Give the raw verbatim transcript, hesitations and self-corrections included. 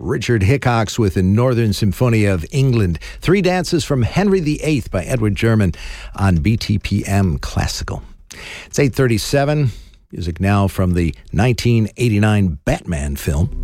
Richard Hickox with the Northern Symphony of England. Three Dances from Henry the Eighth by Edward German on B T P M Classical. It's eight thirty-seven. Music now from the nineteen eighty-nine Batman film.